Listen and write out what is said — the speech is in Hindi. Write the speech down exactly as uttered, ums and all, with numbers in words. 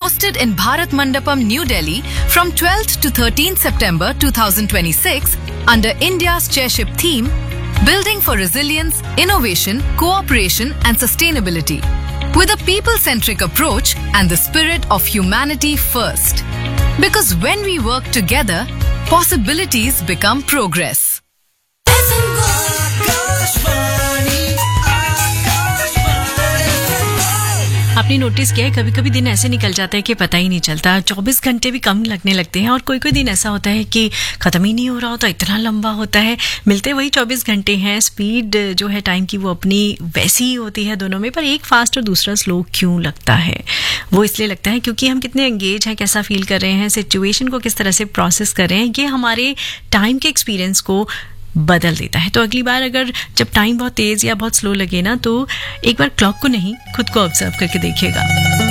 hosted in Bharat Mandapam, New Delhi from twelfth to thirteenth September twenty twenty-six under India's chairship theme Building for Resilience, Innovation, Cooperation and Sustainability with a people-centric approach and the spirit of humanity first. Because when we work together, possibilities become progress. आपने नोटिस किया है कभी कभी दिन ऐसे निकल जाता है कि पता ही नहीं चलता, चौबीस घंटे भी कम लगने लगते हैं और कोई कोई दिन ऐसा होता है कि ख़त्म ही नहीं हो रहा होता, इतना लंबा होता है। मिलते वही चौबीस घंटे हैं, स्पीड जो है टाइम की वो अपनी वैसी ही होती है दोनों में, पर एक फास्ट और दूसरा स्लो क्यों लगता है? वो इसलिए लगता है क्योंकि हम कितने एंगेज हैं, कैसा फील कर रहे हैं, सिचुएशन को किस तरह से प्रोसेस कर रहे हैं, ये हमारे टाइम के एक्सपीरियंस को बदल देता है। तो अगली बार अगर जब टाइम बहुत तेज़ या बहुत स्लो लगे ना, तो एक बार क्लॉक को नहीं खुद को ऑब्जर्व करके देखिएगा।